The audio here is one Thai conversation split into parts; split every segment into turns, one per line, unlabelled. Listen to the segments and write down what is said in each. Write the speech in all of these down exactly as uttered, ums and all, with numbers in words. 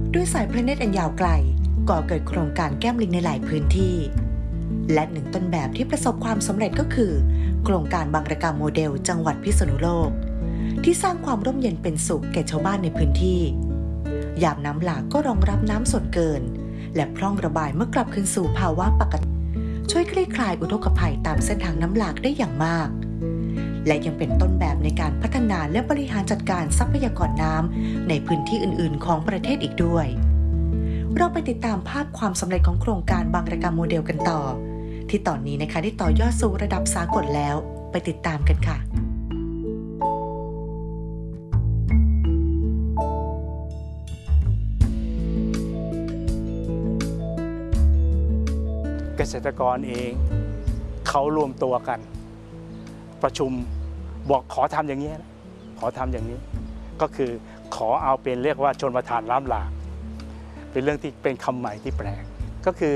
ด้วยสายพระเนตรอันยาวไกลก่อเกิดโครงการแก้มลิงในหลายพื้นที่และหนึ่งต้นแบบที่ประสบความสำเร็จก็คือโครงการบางระกำโมเดลจังหวัดพิษณุโลกที่สร้างความร่มเย็นเป็นสุขแก่ชาวบ้านในพื้นที่ยามน้ำหลากก็รองรับน้ำส่วนเกินและพร่องระบายเมื่อกลับคืนสู่ภาวะปกติช่วยคลี่คลายอุทกภัยตามเส้นทางน้ำหลากได้อย่างมากและยังเป็นต้นแบบในการพัฒนาและบริหารจัดการทรัพยากรน้ำในพื้นที่อื่นๆของประเทศอีกด้วยเราไปติดตามภาพความสำเร็จของโครงการบางระกำโมเดลกันต่อที่ตอนนี้นะคะได้ต่อยอดสู่ระดับสากลแล้วไปติดตามกันค่ะ
เกษตรกรเองเขารวมตัวกันประชุมบอกขอทำอย่างนี้นะขอทำอย่างนี้ก็คือขอเอาเป็นเรียกว่าชนประทานล้ำหลากเป็นเรื่องที่เป็นคำใหม่ที่แปลกก็คือ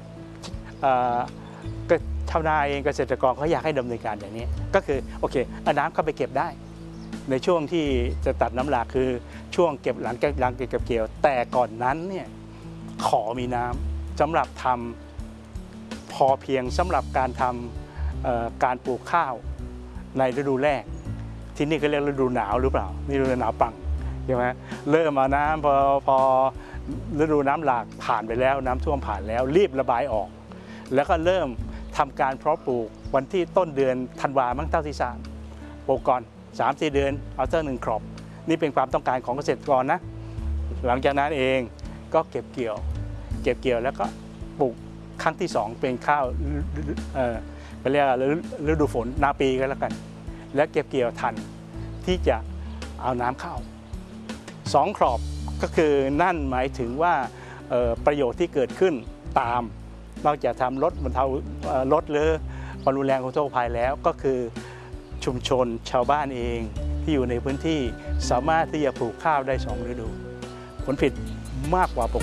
ชาวนาเองเกษตรกรเขาอยากให้ดำเนินการอย่างนี้ก็คือโอเคเอาน้ำเข้าไปเก็บได้ในช่วงที่จะตัดน้ำหลากคือช่วงเก็บหลังหลังเก็บเกี่ยวแต่ก่อนนั้นเนี่ยขอมีน้ำสำหรับทำพอเพียงสำหรับการทำการปลูกข้าวในฤดูแล้งที่นี่เขาเรียกฤดูหนาวหรือเปล่านี่ฤดูหนาวปังใช่ไหมเริ่มมาน้ำพอพอฤดูน้ำหลากผ่านไปแล้วน้ำท่วมผ่านแล้วรีบระบายออกแล้วก็เริ่มทำการเพาะปลูกวันที่ต้นเดือนธันวาคมเท่าที่ทราบปลูกก่อน สามถึงสี่ เดือนเอาเท่าหนึ่งครอบนี่เป็นความต้องการของเกษตรกรนะหลังจากนั้นเองก็เก็บเกี่ยวเก็บเกี่ยวแล้วก็ปลูกครั้งที่สองเป็นข้าวเอ่อไปเรียกฤดูฝนนาปีก็แล้วกันและเก็บเกี่ยวทันที่จะเอาน้ำเข้าสองครอบก็คือนั่นหมายถึงว่าประโยชน์ที่เกิดขึ้นตามนอกจากทำลดบรรเทาลดหรือความรุนแรงของอุทกภัยแล้วก็คือชุมชนชาวบ้านเองที่อยู่ในพื้นที่สามารถที่จะปลูกข้าวได้สองฤดูผลผลิตมากกว่าป